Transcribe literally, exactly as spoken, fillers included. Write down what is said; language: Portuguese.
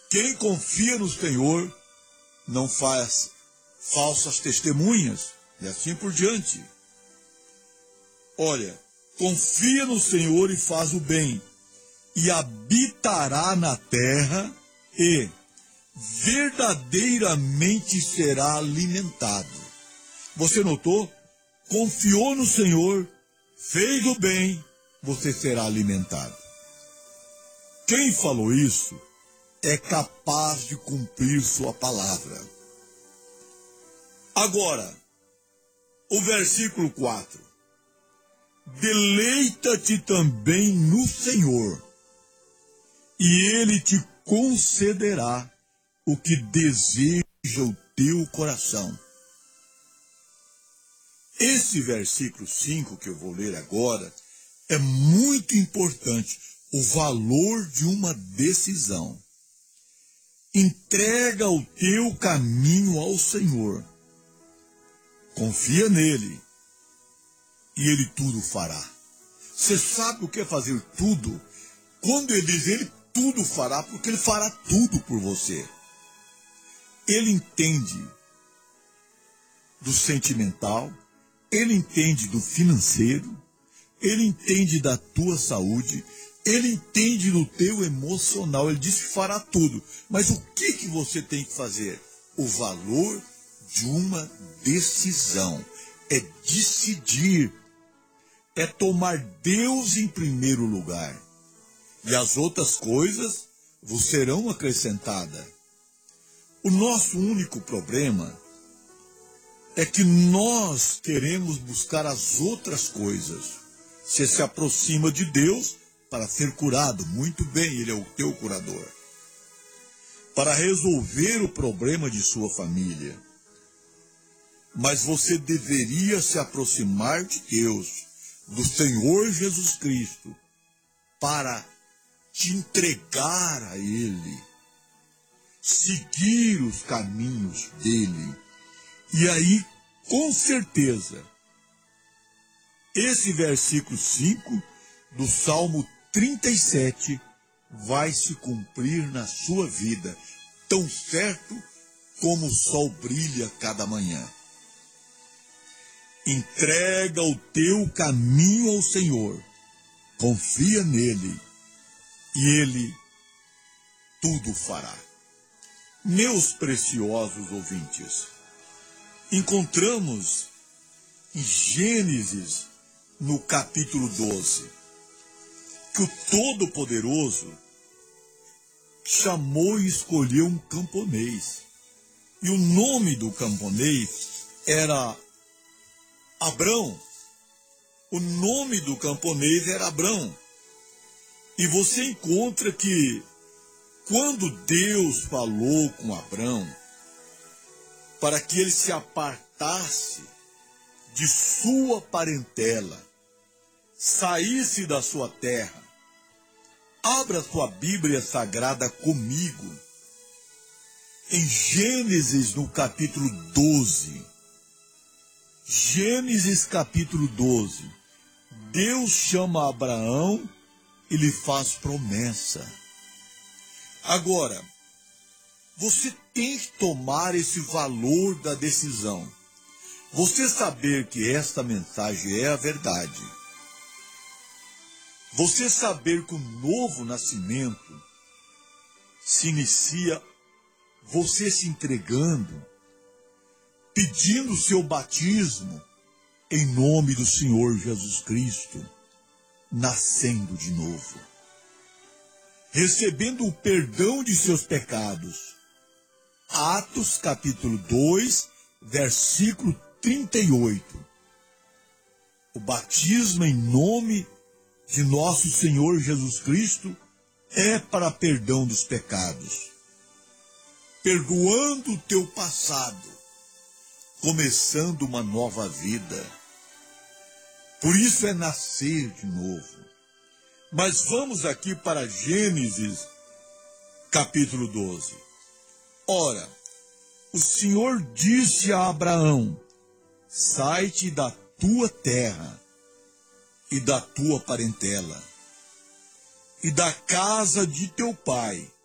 Quem confia no Senhor não faz falsas testemunhas, e assim por diante. Olha, confia no Senhor e faz o bem, e habitará na terra, e verdadeiramente será alimentado. Você notou? Confiou no Senhor, fez o bem, você será alimentado. Quem falou isso é capaz de cumprir sua palavra. Agora, o versículo quatro. Deleita-te também no Senhor, e Ele te concederá o que deseja o teu coração. Esse versículo cinco que eu vou ler agora é muito importante, o valor de uma decisão. Entrega o teu caminho ao Senhor. Confia nele e ele tudo fará. Você sabe o que é fazer tudo? Quando ele diz ele tudo fará, porque ele fará tudo por você. Ele entende do sentimental, ele entende do financeiro, ele entende da tua saúde, ele entende do teu emocional, ele diz que fará tudo. Mas o que, que você tem que fazer? O valor de uma decisão. É decidir, é tomar Deus em primeiro lugar. E as outras coisas vos serão acrescentadas. O nosso único problema é que nós queremos buscar as outras coisas. Você se aproxima de Deus para ser curado. Muito bem, Ele é o teu curador. Para resolver o problema de sua família. Mas você deveria se aproximar de Deus, do Senhor Jesus Cristo, para te entregar a Ele, seguir os caminhos dEle. E aí, com certeza, esse versículo cinco do Salmo trinta e sete vai se cumprir na sua vida, tão certo como o sol brilha cada manhã. Entrega o teu caminho ao Senhor, confia nele, e ele tudo fará. Meus preciosos ouvintes, encontramos em Gênesis, no capítulo doze, que o Todo-Poderoso chamou e escolheu um camponês. E o nome do camponês era Abrão. O nome do camponês era Abrão. E você encontra que quando Deus falou com Abrão para que ele se apartasse de sua parentela, saísse da sua terra, abra sua Bíblia Sagrada comigo, em Gênesis, no capítulo doze. Gênesis, capítulo doze. Deus chama Abraão e lhe faz promessa. Agora, você tem que tomar esse valor da decisão. Você saber que esta mensagem é a verdade. Você saber que o novo nascimento se inicia você se entregando, pedindo o seu batismo em nome do Senhor Jesus Cristo, nascendo de novo, recebendo o perdão de seus pecados. Atos capítulo dois, versículo trinta e oito. O batismo em nome de nosso Senhor Jesus Cristo é para perdão dos pecados, perdoando o teu passado, começando uma nova vida. Por isso é nascer de novo. Mas vamos aqui para Gênesis, capítulo doze. Ora, o Senhor disse a Abraão: sai-te da tua terra e da tua parentela e da casa de teu pai,